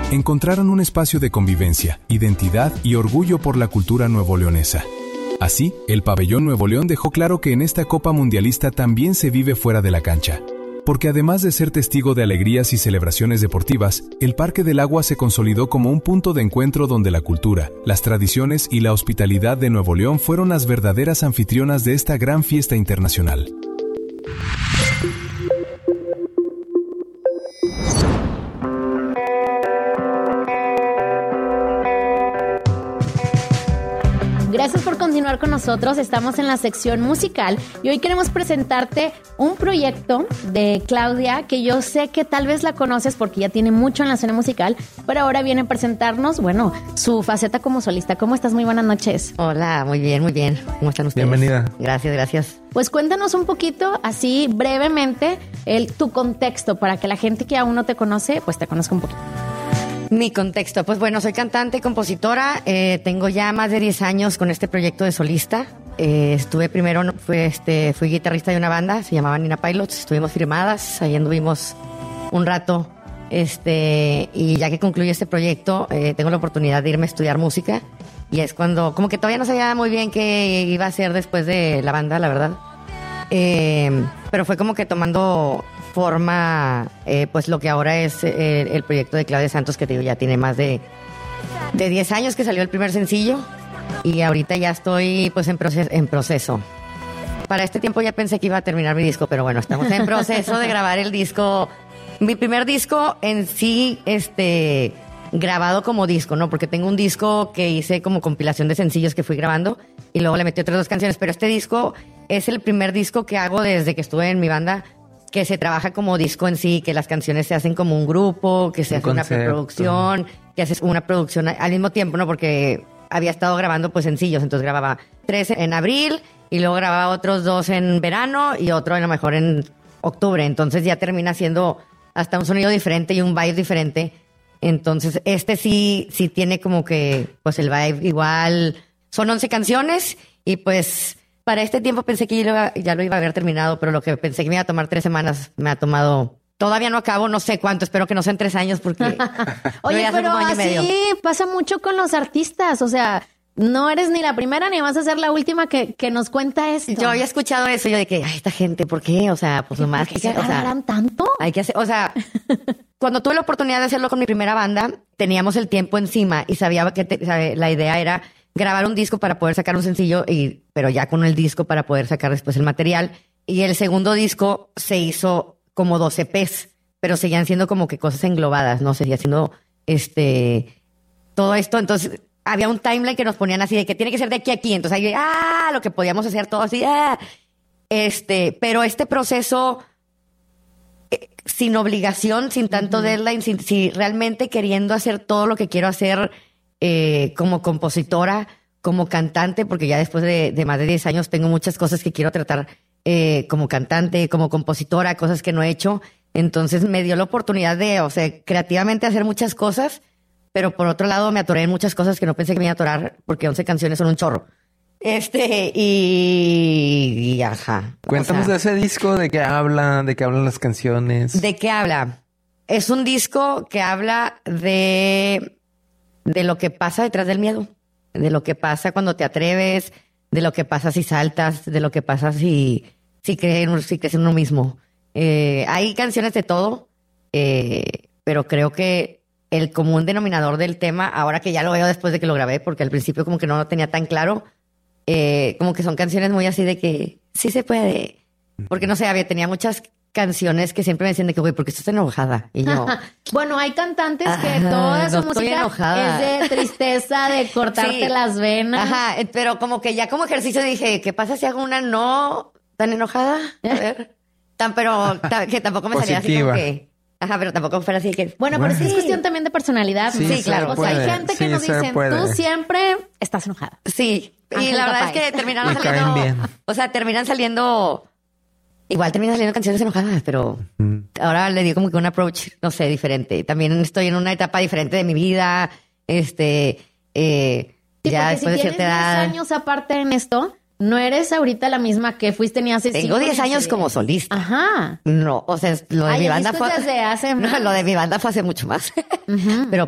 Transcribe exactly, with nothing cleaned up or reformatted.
encontraron un espacio de convivencia, identidad y orgullo por la cultura nuevoleonesa. Así, el Pabellón Nuevo León dejó claro que en esta Copa Mundialista también se vive fuera de la cancha. Porque además de ser testigo de alegrías y celebraciones deportivas, el Parque del Agua se consolidó como un punto de encuentro donde la cultura, las tradiciones y la hospitalidad de Nuevo León fueron las verdaderas anfitrionas de esta gran fiesta internacional. Gracias por continuar con nosotros. Estamos en la sección musical y hoy queremos presentarte un proyecto de Claudia que yo sé que tal vez la conoces porque ya tiene mucho en la escena musical, pero ahora viene a presentarnos, bueno, su faceta como solista. ¿Cómo estás? Muy buenas noches. Hola, muy bien, muy bien. ¿Cómo están ustedes? Bienvenida. Gracias, gracias. Pues cuéntanos un poquito, así brevemente, el, tu contexto para que la gente que aún no te conoce, pues te conozca un poquito. Mi contexto, pues bueno, soy cantante y compositora, eh, tengo ya más de diez años con este proyecto de solista. Eh, estuve primero, fui, este, fui guitarrista de una banda, se llamaba Nina Pilots, estuvimos firmadas, ahí anduvimos un rato, este, y ya que concluye este proyecto, eh, tengo la oportunidad de irme a estudiar música, y es cuando, como que todavía no sabía muy bien qué iba a hacer después de la banda, la verdad. Eh, pero fue como que tomando forma, eh, pues lo que ahora es eh, el proyecto de Claudia Santos, que te digo, ya tiene más de, de diez años que salió el primer sencillo y ahorita ya estoy pues en, proces- en proceso. Para este tiempo ya pensé que iba a terminar mi disco, pero bueno, estamos en proceso de grabar el disco, mi primer disco en sí, este, grabado como disco, ¿no? Porque tengo un disco que hice como compilación de sencillos que fui grabando y luego le metí otras dos canciones, pero este disco es el primer disco que hago desde que estuve en mi banda, que se trabaja como disco en sí, que las canciones se hacen como un grupo, que se un hace una concepto. preproducción, que haces una producción al mismo tiempo, ¿no? Porque había estado grabando pues sencillos, entonces grababa tres en abril y luego grababa otros dos en verano y otro a lo mejor en octubre, entonces ya termina siendo hasta un sonido diferente y un vibe diferente. Entonces este sí, sí tiene como que pues el vibe igual, son once canciones y pues para este tiempo pensé que ya lo, iba, ya lo iba a haber terminado, pero lo que pensé que me iba a tomar tres semanas, me ha tomado... Todavía no acabo, no sé cuánto, espero que no sean tres años porque... Oye, ya pero un año y así medio. pasa mucho con los artistas, o sea, no eres ni la primera ni vas a ser la última que, que nos cuenta esto. Yo había escuchado eso, yo de que, ay, esta gente, ¿por qué? O sea, pues nomás... ¿Por qué se o sea, tardarán tanto? hay que hacer, o sea, cuando tuve la oportunidad de hacerlo con mi primera banda, teníamos el tiempo encima y sabía que te- sabe, la idea era grabar un disco para poder sacar un sencillo, y pero ya con el disco para poder sacar después el material. Y el segundo disco se hizo como dos E Pes, pero seguían siendo como que cosas englobadas, ¿no? Seguía siendo este todo esto. Entonces había un timeline que nos ponían así de que tiene que ser de aquí a aquí. Entonces ahí, ah, lo que podíamos hacer todo así, ah. Este, pero este proceso eh, sin obligación, sin tanto deadline, sin, sin realmente queriendo hacer todo lo que quiero hacer eh, como compositora, como cantante, porque ya después de, de más de diez años tengo muchas cosas que quiero tratar eh, como cantante, como compositora, cosas que no he hecho. Entonces me dio la oportunidad de, o sea, creativamente hacer muchas cosas, pero por otro lado me atoré en muchas cosas que no pensé que me iba a atorar, porque once canciones son un chorro. Este, y, y ajá. Cuéntanos o sea, de ese disco, de qué habla, de qué hablan las canciones. ¿de qué habla? Es un disco que habla de, de lo que pasa detrás del miedo, de lo que pasa cuando te atreves, de lo que pasa si saltas, de lo que pasa si, si, crees, en- si crees en uno mismo. Eh, hay canciones de todo, eh, pero creo que el común denominador del tema, ahora que ya lo veo después de que lo grabé, porque al principio como que no lo tenía tan claro, eh, como que son canciones muy así de que sí se puede. Porque no sé, había, tenía muchas canciones que siempre me decían de que, güey, ¿por qué estás enojada? Y yo, Bueno, hay cantantes que Ajá, toda su no estoy música enojada. es de tristeza, de cortarte Sí. las venas. Ajá, eh, pero como que ya como ejercicio dije, ¿qué pasa si hago una no tan enojada? A ver. Tan, pero ta- que tampoco me salía así como Positiva. que... Ajá, pero tampoco fuera así que... Bueno, pero sí es Sí. cuestión también de personalidad. Sí, ¿no? se claro. O sea, hay puede. gente que Sí, nos se dicen, puede. tú siempre estás enojada. Sí, y Ángel la verdad Papay. es que terminaron Y caen saliendo... bien. O sea, terminan saliendo... Igual terminan saliendo canciones enojadas, pero Mm. ahora le dio como que un approach, no sé, diferente. También estoy en una etapa diferente de mi vida, este... Eh, Sí, ya porque después si de tienes cierta diez edad... años aparte en esto, no eres ahorita la misma que fuiste ni hace Tengo cinco diez ni años hace como diez. solista. Ajá. No, o sea, lo de Ay, mi el banda disco fue... es desde hace No, más. lo de mi banda fue hace mucho más. Ujú. Pero